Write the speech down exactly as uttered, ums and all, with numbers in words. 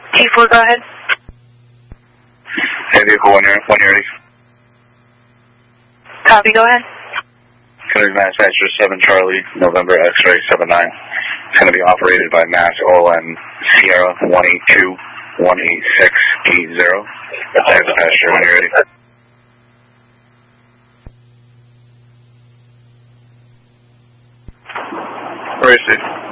T four, go ahead. Hey, vehicle one here, one ready. Copy, go ahead. Country Manufacturer seven Charlie, November X-ray seven nine. It's going to be operated by Mass O N Sierra one eight two one eight six eight zero. That's the passenger when you're ready. Where is it?